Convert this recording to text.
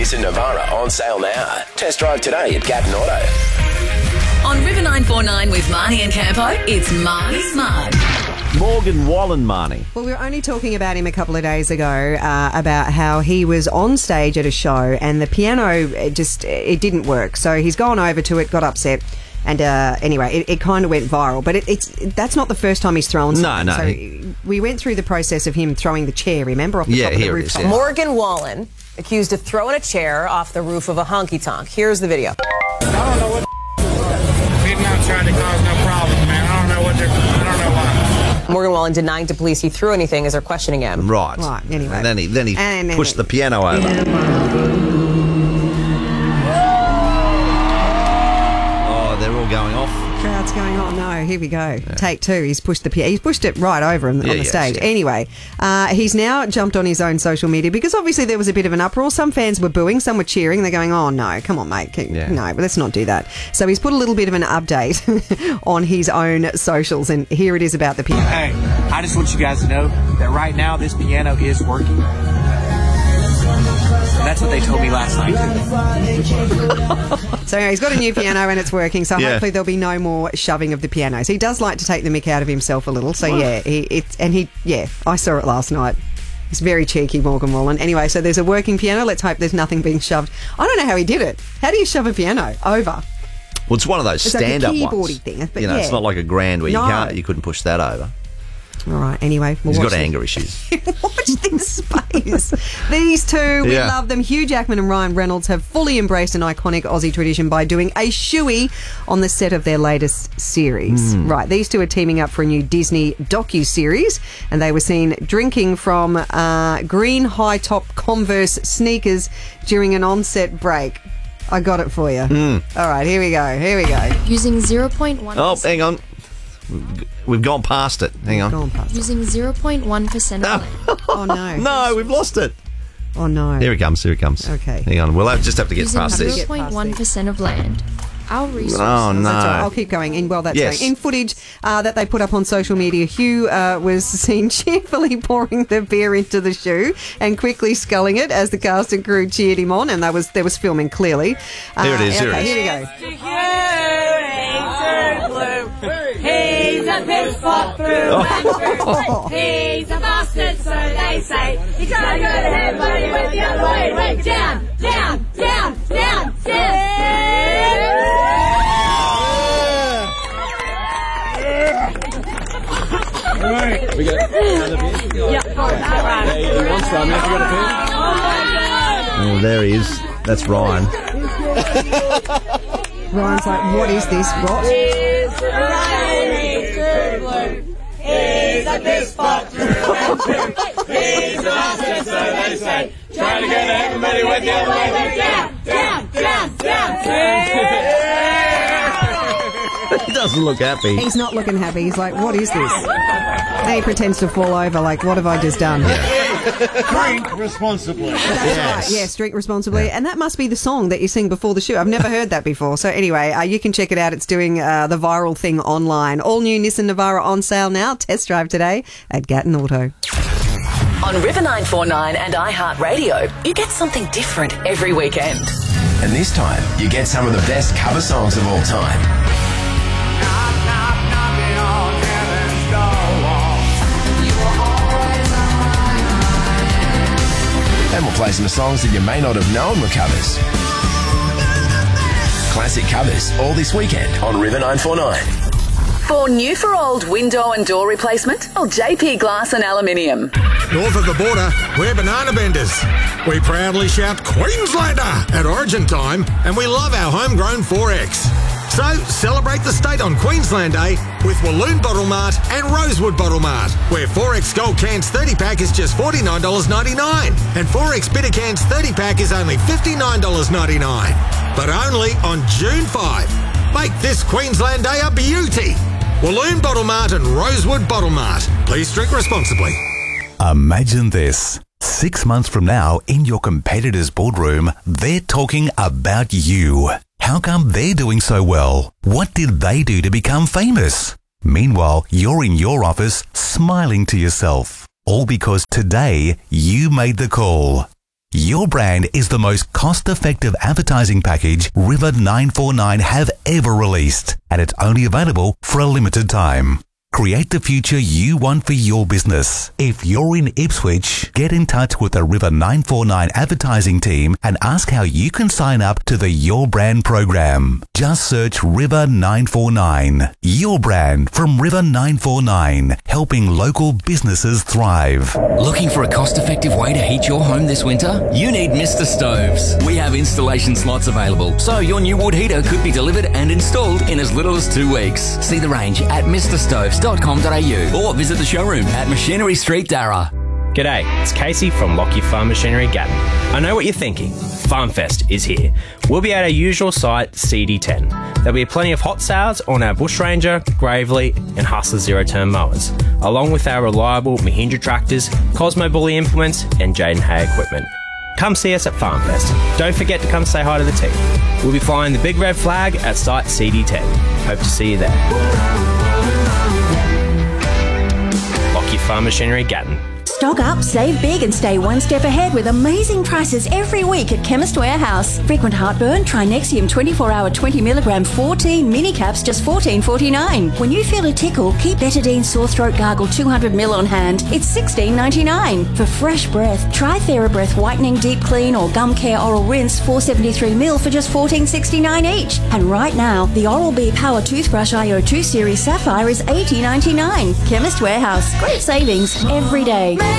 Nissan Navara on sale now. Test drive today at Gatton Auto. On River 949 with Marnie and Campo, it's Marnie's Mud. Morgan Wallen, Marnie. Well, we were only talking about him a couple of days ago about how he was on stage at a show and the piano, it didn't work. So he's gone over to it, got upset. And anyway, it kind of went viral. But that's not the first time he's thrown something. No. So we went through the process of him throwing the chair, remember, off the top of the rooftop. Yeah. Morgan Wallen accused of throwing a chair off the roof of a honky-tonk. Here's the video. I don't know what he's not trying to cause no problem, man. I don't know why. Morgan Wallen denying to police he threw anything as they're questioning him. Right. Anyway. And then he pushed the piano over. Oh, they're all going off. Crowd's going, oh no, here we go. Yeah. Take two. He's pushed it right over him on the stage. Yeah. Anyway, he's now jumped on his own social media because obviously there was a bit of an uproar. Some fans were booing, some were cheering. They're going, oh no, come on, mate. No, but let's not do that. So he's put a little bit of an update on his own socials, and here it is about the piano. Hey, I just want you guys to know that right now this piano is working. That's what they told me last night. So anyway, he's got a new piano and it's working, so hopefully there'll be no more shoving of the pianos. He does like to take the mick out of himself a little, so I saw it last night. He's very cheeky, Morgan Wallen. Anyway, so there's a working piano. Let's hope there's nothing being shoved. I don't know how he did it. How do you shove a piano over? Well, it's one of those stand-up ones. It's like a keyboardy thing. But it's not like a grand where you couldn't push that over. All right, anyway. He's got anger issues. Watch this space. These two, we love them. Hugh Jackman and Ryan Reynolds have fully embraced an iconic Aussie tradition by doing a shoey on the set of their latest series. Right, these two are teaming up for a new Disney docu-series, and they were seen drinking from green high-top Converse sneakers during an on-set break. I got it for you. All right, here we go. Using 0.1%. Oh, hang on. We've gone past it. Hang on. Using 0.1% of land. Oh, no. No, we've lost it. Oh, no. Here it comes. Okay. Hang on. We'll just have to get past this. Using 0.1% of land. Our resources. Oh, no. That's right. I'll keep going. In footage that they put up on social media, Hugh was seen cheerfully pouring the beer into the shoe and quickly sculling it as the cast and crew cheered him on, and there was filming clearly. Here it is. Okay, here we go. He's a piss pot through and through. He's a bastard, so they say. He's gonna go to heaven, but he went the other way. Went down, down, down, down, We got another beer? Yep. All right. You want some? Have you got a beer? Oh, there he is. That's Ryan. Ryan's like, what is this? What? He's a piss pot through and through. He's a bastard, so they say. Trying to go to heaven, but he went the other way. Down, down, down, down. He doesn't look happy. He's not looking happy. He's like, what is this? And he pretends to fall over like, what have I just done? Drink responsibly. That's right. Yes, drink responsibly. And that must be the song that you sing before the show. I've never heard that before. So anyway, you can check it out. It's doing the viral thing online. All new Nissan Navara on sale now. Test drive today at Gatton Auto. On River 949 and iHeartRadio, you get something different every weekend. And this time, you get some of the best cover songs of all time. And we'll play some songs that you may not have known were covers. Classic covers all this weekend on River 949. For new for old window and door replacement, JP Glass and Aluminium. North of the border, we're banana benders. We proudly shout Queenslander at Origin time, and we love our homegrown 4X. So celebrate the state on Queensland Day with Walloon Bottle Mart and Rosewood Bottle Mart, where 4X Gold Cans 30-pack is just $49.99 and 4X Bitter Cans 30-pack is only $59.99. But only on June 5. Make this Queensland Day a beauty. Walloon Bottle Mart and Rosewood Bottle Mart. Please drink responsibly. Imagine this. 6 months from now, in your competitor's boardroom, they're talking about you. How come they're doing so well? What did they do to become famous? Meanwhile, you're in your office smiling to yourself. All because today you made the call. Your brand is the most cost-effective advertising package River 949 have ever released, and it's only available for a limited time. Create the future you want for your business. If you're in Ipswich, get in touch with the River 949 advertising team and ask how you can sign up to the Your Brand program. Just search River 949. Your brand from River 949, helping local businesses thrive. Looking for a cost-effective way to heat your home this winter? You need Mr. Stoves. We have installation slots available, so your new wood heater could be delivered and installed in as little as 2 weeks. See the range at mrstoves.com.au or visit the showroom at Machinery Street, Darra. G'day, it's Casey from Lockyer Farm Machinery, Gatton. I know what you're thinking. FarmFest is here. We'll be at our usual site, CD10. There'll be plenty of hot sales on our Bushranger, Gravely and Hustler zero-turn mowers, along with our reliable Mahindra tractors, Cosmo Bully implements and Jaden Hay equipment. Come see us at FarmFest. Don't forget to come say hi to the team. We'll be flying the big red flag at site CD10. Hope to see you there. Lockyer Farm Machinery, Gatton. Stock up, save big and stay one step ahead with amazing prices every week at Chemist Warehouse. Frequent heartburn? Try Nexium 24-hour 20mg 14 mini caps, just $14.49. When you feel a tickle, keep Betadine sore throat gargle 200ml on hand. It's $16.99. For fresh breath, try TheraBreath whitening deep clean or gum care oral rinse 473ml for just $14.69 each. And right now, the Oral-B Power Toothbrush IO2 Series Sapphire is $80.99. Chemist Warehouse. Great savings every day.